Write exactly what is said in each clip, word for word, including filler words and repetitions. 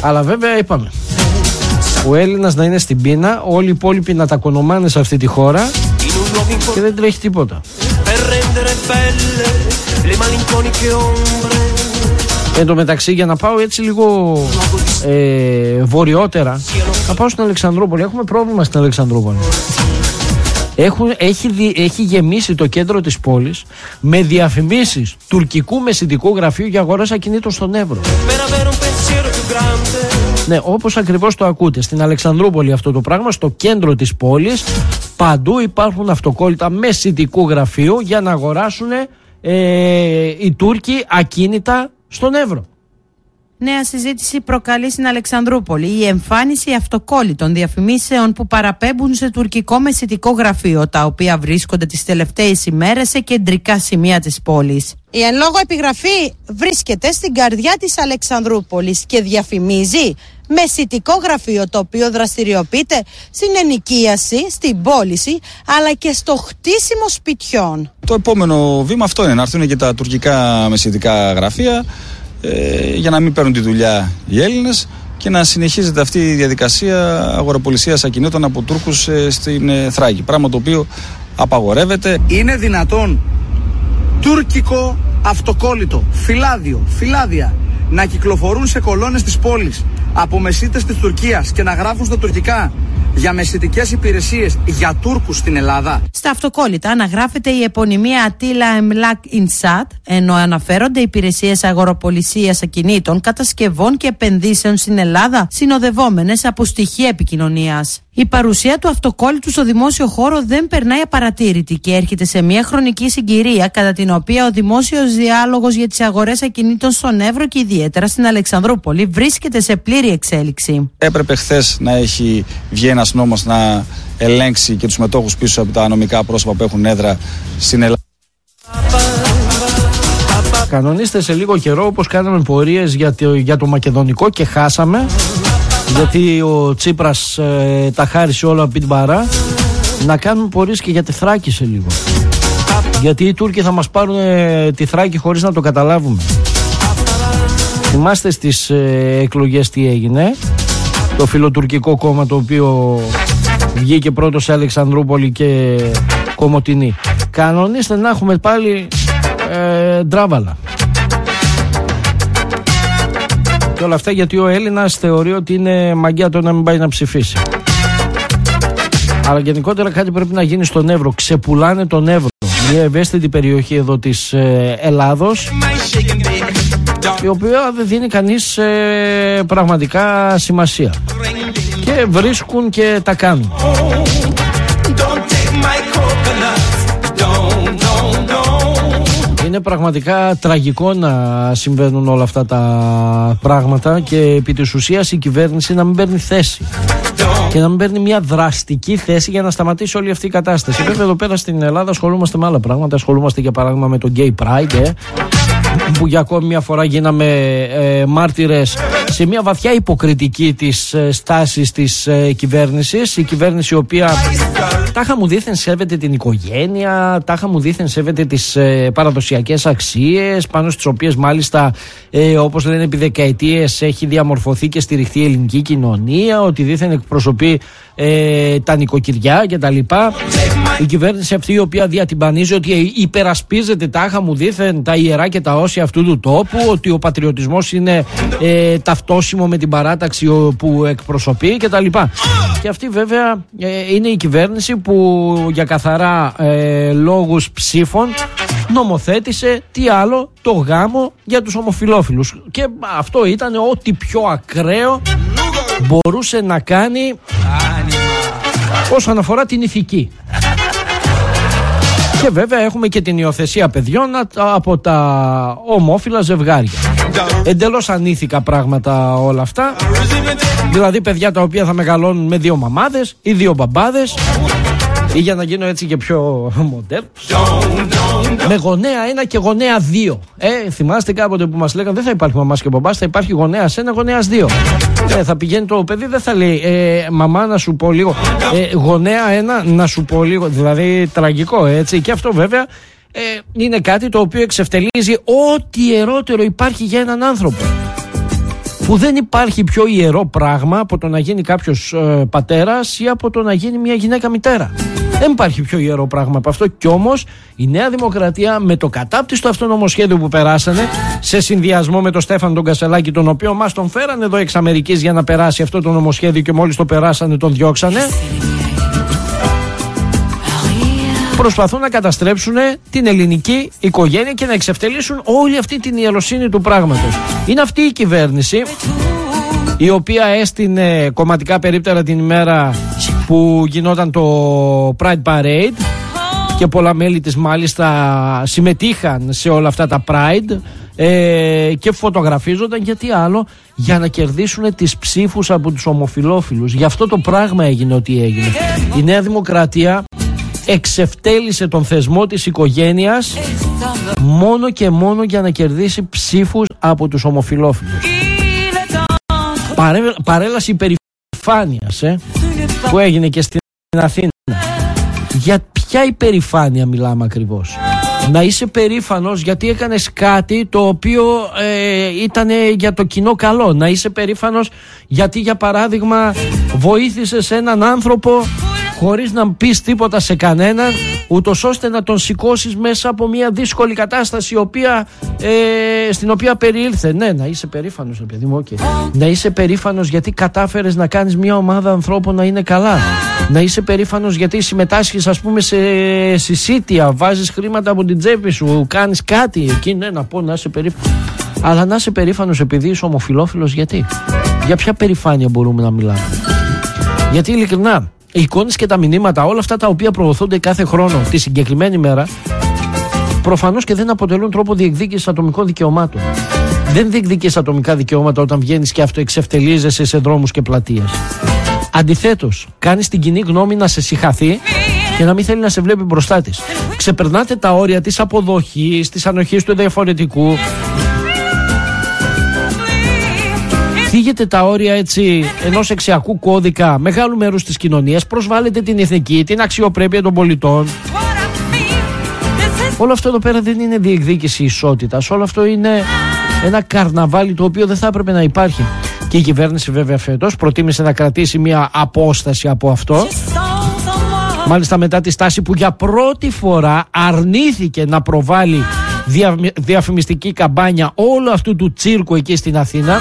Αλλά βέβαια είπαμε, ο Έλληνας να είναι στην πείνα, όλοι οι υπόλοιποι να τα κονομάνε σε αυτή τη χώρα και δεν τρέχει τίποτα. Εν τω μεταξύ, για να πάω έτσι λίγο ε, βορειότερα, θα πάω στην Αλεξανδρούπολη. Έχουμε πρόβλημα στην Αλεξανδρούπολη. Έχουν, έχει, δι, έχει γεμίσει το κέντρο της πόλης με διαφημίσεις τουρκικού μεσητικού γραφείου για αγορές ακινήτων στον Εύρο. Ναι, όπως ακριβώς το ακούτε, στην Αλεξανδρούπολη αυτό το πράγμα, στο κέντρο της πόλης, παντού υπάρχουν αυτοκόλλητα μεσητικού γραφείου για να αγοράσουν ε, οι Τούρκοι ακίνητα στον Εύρο. Νέα συζήτηση προκαλεί στην Αλεξανδρούπολη η εμφάνιση αυτοκόλλητων διαφημίσεων που παραπέμπουν σε τουρκικό μεσητικό γραφείο, τα οποία βρίσκονται τις τελευταίες ημέρες σε κεντρικά σημεία της πόλης. Η εν λόγω επιγραφή βρίσκεται στην καρδιά της Αλεξανδρούπολης και διαφημίζει μεσητικό γραφείο, το οποίο δραστηριοποιείται στην ενοικίαση, στην πώληση αλλά και στο χτίσιμο σπιτιών. Το επόμενο βήμα αυτό είναι, να έρθουν και τα τουρκικά μεσητικά γραφεία ε, για να μην παίρνουν τη δουλειά οι Έλληνες και να συνεχίζεται αυτή η διαδικασία αγοραπολισίας ακινήτων από Τούρκους ε, στην ε, Θράκη, πράγμα το οποίο απαγορεύεται. Είναι δυνατόν τουρκικό αυτοκόλλητο, φυλάδιο, φυλάδια να κυκλοφορούν σε κολόνες της πόλης από μεσίτες της Τουρκίας και να γράφουν στα τουρκικά για μεσητικές υπηρεσίες για Τούρκους στην Ελλάδα? Στα αυτοκόλλητα αναγράφεται η επωνυμία Ατίλα Εμλάκ Ινσάτ, ενώ αναφέρονται υπηρεσίες αγοροπολισίας ακινήτων, κατασκευών και επενδύσεων στην Ελλάδα, συνοδευόμενες από στοιχεία επικοινωνίας. Η παρουσία του αυτοκόλλητου στο δημόσιο χώρο δεν περνάει απαρατήρητη και έρχεται σε μια χρονική συγκυρία κατά την οποία ο δημόσιος διάλογος για τις αγορές ακινήτων στον Εύρο και ιδιαίτερα στην Αλεξανδρούπολη βρίσκεται σε πλήρη εξέλιξη. Έπρεπε χθες να έχει βγει ένας νόμος να ελέγξει και τους μετόχους πίσω από τα νομικά πρόσωπα που έχουν έδρα στην Ελλάδα. Κανονίστε σε λίγο καιρό, όπως κάναμε πορείες για το, για το μακεδονικό και χάσαμε, γιατί ο Τσίπρας ε, τα χάρισε όλα από την παρά, να κάνουμε πορείες και για τη Θράκη σε λίγο. Γιατί οι Τούρκοι θα μας πάρουν ε, τη Θράκη χωρίς να το καταλάβουμε. Θυμάστε στις ε, εκλογές τι έγινε? Το φιλοτουρκικό κόμμα το οποίο βγήκε πρώτο σε Αλεξανδρούπολη και Κομοτηνή. Κανονίστε να έχουμε πάλι ε, ντράβαλα. Και όλα αυτά γιατί ο Έλληνας θεωρεί ότι είναι μαγιά το να μην πάει να ψηφίσει. Αλλά γενικότερα κάτι πρέπει να γίνει στον Εύρο. Ξεπουλάνε τον Εύρο, μια ευαίσθητη περιοχή εδώ της ε, Ελλάδος, η οποία δεν δίνει κανείς ε, πραγματικά σημασία. Και βρίσκουν και τα κάνουν. Είναι πραγματικά τραγικό να συμβαίνουν όλα αυτά τα πράγματα και επί της ουσίας η κυβέρνηση να μην παίρνει θέση και να μην παίρνει μια δραστική θέση για να σταματήσει όλη αυτή η κατάσταση. Βέβαια εδώ πέρα στην Ελλάδα ασχολούμαστε με άλλα πράγματα. Ασχολούμαστε για παράδειγμα με το Gay Pride, ε, που για ακόμη μια φορά γίναμε ε, μάρτυρες σε μια βαθιά υποκριτική της ε, στάσης της ε, κυβέρνησης. Η κυβέρνηση η οποία τάχα μου δήθεν σέβεται την οικογένεια, τάχα μου δήθεν σέβεται τις ε, παραδοσιακές αξίες, πάνω στις οποίες μάλιστα ε, όπως λένε επί δεκαετίες έχει διαμορφωθεί και στηριχθεί η ελληνική κοινωνία, ότι δήθεν εκπροσωπεί ε, τα νοικοκυριά κτλ. Η κυβέρνηση αυτή η οποία διατυμπανίζει ότι υπερασπίζεται τάχα μου δήθεν τα ιερά και τα όσια αυτού του τόπου, ότι ο πατριωτισμός είναι ε, ταυτόσιμο με την παράταξη που εκπροσωπεί κτλ. Και αυτή βέβαια ε, είναι η κυβέρνηση που για καθαρά ε, λόγους ψήφων νομοθέτησε τι άλλο, το γάμο για τους ομοφυλόφιλους. Και αυτό ήταν ό,τι πιο ακραίο μπορούσε να κάνει όσον αφορά την ηθική. Και βέβαια έχουμε και την υιοθεσία παιδιών από τα ομόφυλα ζευγάρια. Εντελώς ανήθικα πράγματα όλα αυτά. Δηλαδή παιδιά τα οποία θα μεγαλώνουν με δύο μαμάδες ή δύο μπαμπάδες, ή για να γίνω έτσι και πιο μοντέρ, με γονέα ένα και γονέα δύο. Ε, θυμάστε κάποτε που μας λέγανε δεν θα υπάρχει μαμάς και μπαμπάς, θα υπάρχει γονέας ένα, γονέας δύο. Ε, θα πηγαίνει το παιδί, δεν θα λέει ε, μαμά να σου πω λίγο, ε, γονέα ένα να σου πω λίγο. Δηλαδή τραγικό, έτσι. Και αυτό βέβαια ε, είναι κάτι το οποίο εξευτελίζει ό,τι ιερότερο υπάρχει για έναν άνθρωπο. Αφού δεν υπάρχει πιο ιερό πράγμα από το να γίνει κάποιος ε, πατέρας ή από το να γίνει μια γυναίκα μητέρα. Δεν υπάρχει πιο ιερό πράγμα από αυτό. Κι όμως η Νέα Δημοκρατία με το κατάπτυστο αυτό νομοσχέδιο που περάσανε, σε συνδυασμό με τον Στέφανο τον Κασελάκη, τον οποίο μας τον φέρανε εδώ εξ Αμερικής για να περάσει αυτό το νομοσχέδιο και μόλις το περάσανε τον διώξανε, προσπαθούν να καταστρέψουν την ελληνική οικογένεια και να εξευτελίσουν όλη αυτή την ιεροσύνη του πράγματος. Είναι αυτή η κυβέρνηση η οποία έστεινε κομματικά περίπτερα την ημέρα που γινόταν το Pride Parade και πολλά μέλη της μάλιστα συμμετείχαν σε όλα αυτά τα Pride ε, και φωτογραφίζονταν. Γιατί άλλο? Για να κερδίσουν τις ψήφους από τους ομοφυλόφιλους. Γι' αυτό το πράγμα έγινε ό,τι έγινε. Η Νέα Δημοκρατία εξευτέλισε τον θεσμό της οικογένειας μόνο και μόνο για να κερδίσει ψήφους από τους ομοφυλόφιλους. Παρέ, παρέλαση υπερηφάνειας ε, που έγινε και στην Αθήνα. Για ποια υπερηφάνεια μιλάμε ακριβώς? Να είσαι περήφανος γιατί έκανες κάτι το οποίο ε, ήταν για το κοινό καλό. Να είσαι περήφανος γιατί, για παράδειγμα, βοήθησες έναν άνθρωπο χωρίς να πεις τίποτα σε κανέναν, ούτως ώστε να τον σηκώσεις μέσα από μια δύσκολη κατάσταση η οποία, ε, στην οποία περιήλθε. Ναι, να είσαι περήφανος, ρε παιδί μου, okay. Να είσαι περήφανος γιατί κατάφερες να κάνεις μια ομάδα ανθρώπων να είναι καλά. Να είσαι περήφανος γιατί συμμετάσχεις, ας πούμε, σε συσίτια, βάζεις χρήματα από την τσέπη σου, κάνεις κάτι εκεί. Ναι, να πω να είσαι περήφανος. Αλλά να είσαι περήφανος επειδή είσαι ομοφυλόφιλος, γιατί? Για ποια περηφάνεια μπορούμε να μιλάμε? Γιατί ειλικρινά, οι εικόνες και τα μηνύματα, όλα αυτά τα οποία προωθούνται κάθε χρόνο τη συγκεκριμένη μέρα, προφανώς και δεν αποτελούν τρόπο διεκδίκησης ατομικών δικαιωμάτων. Δεν διεκδικείς ατομικά δικαιώματα όταν βγαίνεις και αυτοεξευτελίζεσαι σε δρόμους και πλατείες. Αντιθέτως, κάνεις την κοινή γνώμη να σε συγχαθεί και να μην θέλει να σε βλέπει μπροστά της. Ξεπερνάτε τα όρια της αποδοχής, της ανοχής του διαφορετικού. Θίγετε τα όρια έτσι ενός εξιακού κώδικα μεγάλου μέρους της κοινωνίας, προσβάλλετε την εθνική, την αξιοπρέπεια των πολιτών. Όλο αυτό εδώ πέρα δεν είναι διεκδίκηση ισότητας. Όλο αυτό είναι ένα καρναβάλι το οποίο δεν θα έπρεπε να υπάρχει. Και η κυβέρνηση βέβαια φέτος προτίμησε να κρατήσει μια απόσταση από αυτό. Μάλιστα μετά τη στάση που για πρώτη φορά αρνήθηκε να προβάλλει δια, διαφημιστική καμπάνια όλου αυτού του τσίρκου εκεί στην Αθήνα.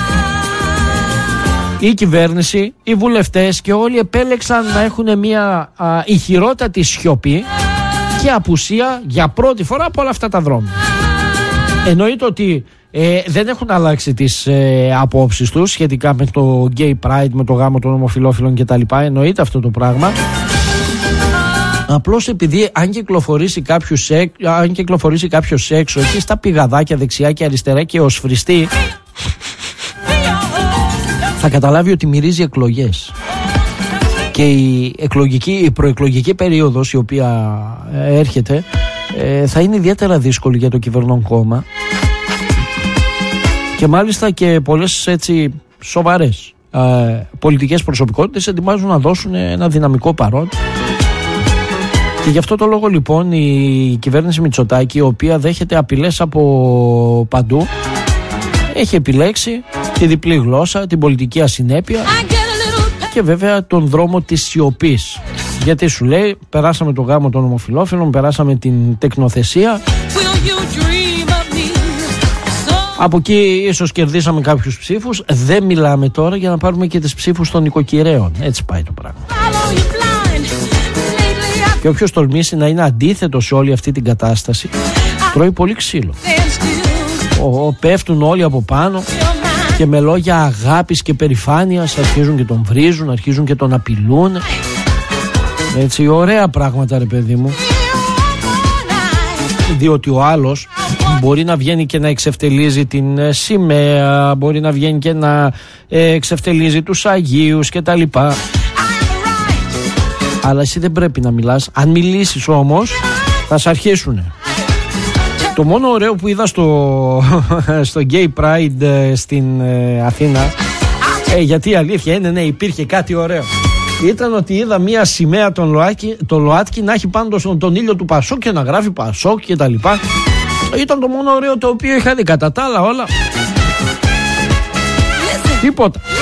Η κυβέρνηση, οι βουλευτές και όλοι επέλεξαν να έχουν μια α, ηχηρότατη σιωπή και απουσία για πρώτη φορά από όλα αυτά τα δρόμια. Εννοείται ότι ε, δεν έχουν αλλάξει τις ε, απόψεις τους σχετικά με το gay pride, με το γάμο των ομοφυλόφιλων κτλ. Εννοείται αυτό το πράγμα. Απλώς επειδή αν κυκλοφορήσει κάποιος, αν κυκλοφορήσει κάποιος έξω εκεί στα πηγαδάκια δεξιά και αριστερά και οσφριστεί, θα καταλάβει ότι μυρίζει εκλογές. Και η, εκλογική, η προεκλογική περίοδος η οποία έρχεται ε, θα είναι ιδιαίτερα δύσκολη για το κυβερνών κόμμα. Και μάλιστα και πολλές έτσι σοβαρές ε, πολιτικές προσωπικότητες ετοιμάζουν να δώσουν ένα δυναμικό παρόν. Και γι' αυτό το λόγο λοιπόν η κυβέρνηση Μητσοτάκη, η οποία δέχεται απειλές από παντού, έχει επιλέξει τη διπλή γλώσσα, την πολιτική ασυνέπεια και βέβαια τον δρόμο της σιωπής. Γιατί σου λέει, περάσαμε το γάμο των ομοφυλόφιλων, περάσαμε την τεκνοθεσία, από εκεί ίσως κερδίσαμε κάποιους ψήφους, δεν μιλάμε τώρα για να πάρουμε και τις ψήφους των νοικοκυρέων. Έτσι πάει το πράγμα. Και όποιος τολμήσει να είναι αντίθετο σε όλη αυτή την κατάσταση, τρώει πολύ ξύλο. Ο, ο, πέφτουν όλοι από πάνω και με λόγια αγάπης και περηφάνειας αρχίζουν και τον βρίζουν, αρχίζουν και τον απειλούν. Έτσι, ωραία πράγματα, ρε παιδί μου. Διότι ο άλλος μπορεί να βγαίνει και να εξευτελίζει την σημαία, μπορεί να βγαίνει και να εξευτελίζει τους Αγίους και τα λοιπά. Αλλά εσύ δεν πρέπει να μιλάς. Αν μιλήσεις όμως θα σε αρχίσουνε. Το μόνο ωραίο που είδα στο, στο Gay Pride στην ε, Αθήνα, ε, γιατί η αλήθεια είναι, ναι, υπήρχε κάτι ωραίο, ήταν ότι είδα μια σημαία τον ΛΟΑΤΚΙ, το ΛΟΑΤΚΙ να έχει πάνω στον τον ήλιο του Πασόκ και να γράφει Πασόκ και τα λοιπά. Ήταν το μόνο ωραίο το οποίο είχα δει. Κατά τα άλλα όλα Τίποτα.